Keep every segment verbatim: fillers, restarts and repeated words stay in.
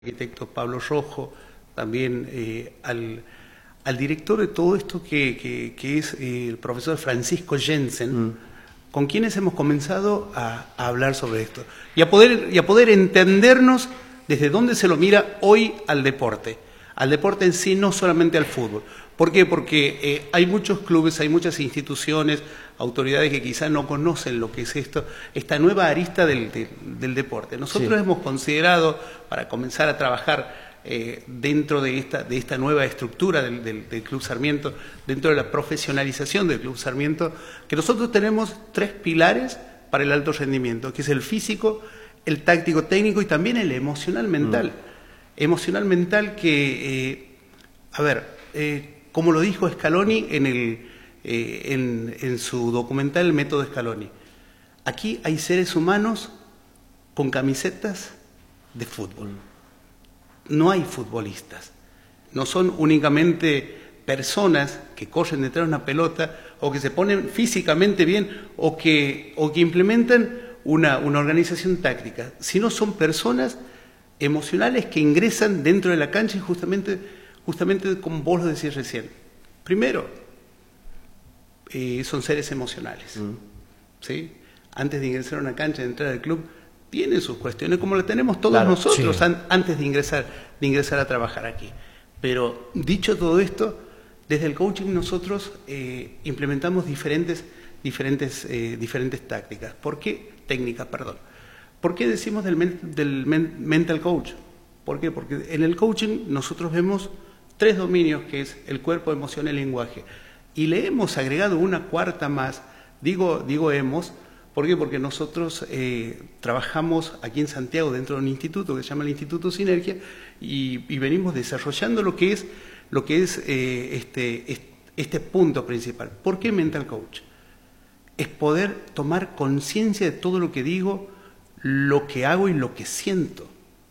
arquitecto Pablo Rojo, también eh, al, al director de todo esto que, que, que es eh, el profesor Francisco Jensen, mm. con quienes hemos comenzado a, a hablar sobre esto y a, poder, y a poder entendernos desde dónde se lo mira hoy al deporte, al deporte en sí, no solamente al fútbol. ¿Por qué? Porque eh, hay muchos clubes, hay muchas instituciones, autoridades que quizás no conocen lo que es esto, esta nueva arista del, del, del deporte. Nosotros sí. hemos considerado, para comenzar a trabajar eh, dentro de esta, de esta nueva estructura del, del, del Club Sarmiento, dentro de la profesionalización del Club Sarmiento, que nosotros tenemos tres pilares para el alto rendimiento, que es el físico, el táctico técnico y también el emocional mental. Mm. Emocional mental que, eh, a ver, eh, como lo dijo Scaloni en, el, eh, en, en su documental El Método Scaloni, aquí hay seres humanos con camisetas de fútbol. No hay futbolistas. No son únicamente personas que corren detrás de una pelota o que se ponen físicamente bien o que, o que implementan una, una organización táctica, sino son personas emocionales que ingresan dentro de la cancha y justamente... Justamente como vos lo decías recién. Primero, eh, son seres emocionales. Mm. ¿Sí? Antes de ingresar a una cancha, de entrar al club, tienen sus cuestiones, como las tenemos todos claro, nosotros sí. an antes de ingresar, de ingresar a trabajar aquí. Pero dicho todo esto, desde el coaching nosotros eh, implementamos diferentes, diferentes, eh, diferentes tácticas. ¿Por qué? Técnicas, perdón. ¿Por qué decimos del, men del men mental coach? ¿Por qué? Porque en el coaching nosotros vemos tres dominios, que es el cuerpo, emoción y el lenguaje. Y le hemos agregado una cuarta más, digo, digo hemos, ¿por qué? Porque nosotros eh, trabajamos aquí en Santiago dentro de un instituto que se llama el Instituto Sinergia y, y venimos desarrollando lo que es, lo que es eh, este, este punto principal. ¿Por qué mental coach? Es poder tomar conciencia de todo lo que digo, lo que hago y lo que siento.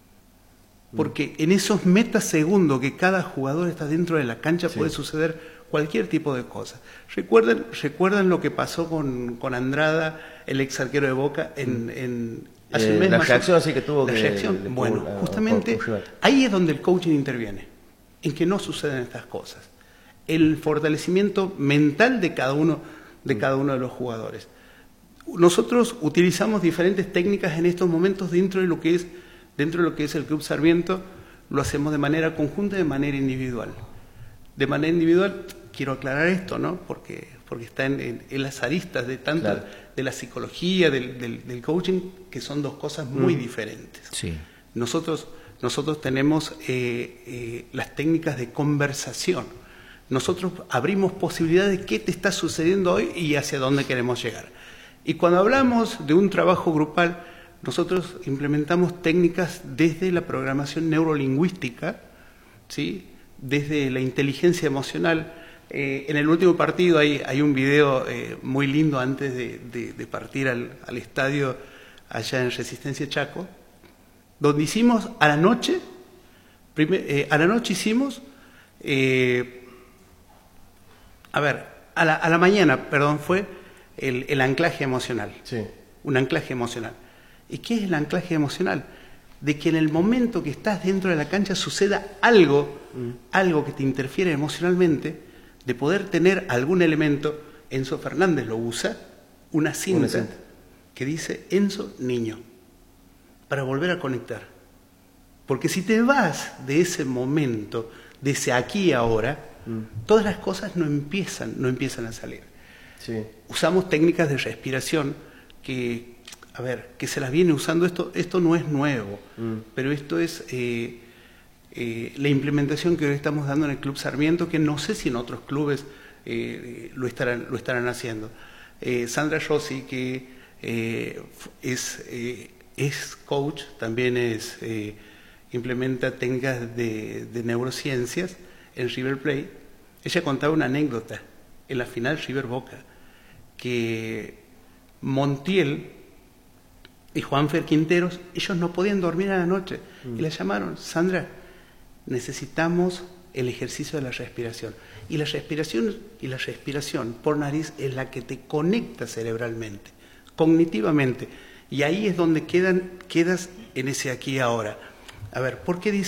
Porque en esos metasegundos que cada jugador está dentro de la cancha sí. puede suceder cualquier tipo de cosa. ¿Recuerdan, recuerdan lo que pasó con, con Andrada, el ex arquero de Boca, en, en hace eh, un mes la más reacción así que tuvo la que reacción? Le, le bueno, tuvo, justamente uh, ahí es donde el coaching interviene, en que no suceden estas cosas. El fortalecimiento mental de cada uno de, mm. cada uno de los jugadores. Nosotros utilizamos diferentes técnicas en estos momentos dentro de lo que es Dentro de lo que es el Club Sarmiento, lo hacemos de manera conjunta y de manera individual. De manera individual, quiero aclarar esto, ¿no? Porque, porque está en, en, en las aristas de tanto claro. de la psicología, del, del, del coaching, que son dos cosas muy mm. diferentes. Sí. Nosotros, nosotros tenemos eh, eh, las técnicas de conversación. Nosotros abrimos posibilidades de qué te está sucediendo hoy y hacia dónde queremos llegar. Y cuando hablamos de un trabajo grupal, nosotros implementamos técnicas desde la programación neurolingüística, ¿sí? Desde la inteligencia emocional. Eh, en el último partido hay, hay un video eh, muy lindo antes de, de, de partir al, al estadio allá en Resistencia Chaco, donde hicimos a la noche, primer, eh, a la noche hicimos, eh, a ver, a la, a la mañana, perdón, fue el, el anclaje emocional, sí. un anclaje emocional. ¿Y qué es el anclaje emocional? De que en el momento que estás dentro de la cancha suceda algo, mm. algo que te interfiere emocionalmente, de poder tener algún elemento. Enzo Fernández lo usa, una cinta, una cinta. que dice Enzo Niño, para volver a conectar. Porque si te vas de ese momento, de ese aquí y ahora, mm. todas las cosas no empiezan, no empiezan a salir. Sí. Usamos técnicas de respiración que... A ver, que se las viene usando, esto, esto no es nuevo, mm. pero esto es eh, eh, la implementación que hoy estamos dando en el Club Sarmiento, que no sé si en otros clubes eh, lo, estarán, lo estarán haciendo. Eh, Sandra Rossi, que eh, es, eh, es coach, también es, eh, implementa técnicas de, de neurociencias en River Plate. Ella contaba una anécdota en la final River Boca, que Montiel y Juanfer Quinteros, ellos no podían dormir a la noche. Mm. Y la llamaron, Sandra, necesitamos el ejercicio de la respiración. Y la respiración, y la respiración por nariz es la que te conecta cerebralmente, cognitivamente. Y ahí es donde quedan, quedas en ese aquí y ahora. A ver, ¿por qué dice